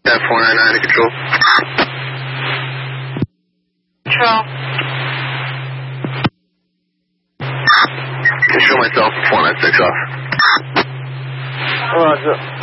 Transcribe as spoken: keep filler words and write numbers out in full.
four nine nine to control. Control. Can show myself four nine six off. Roger.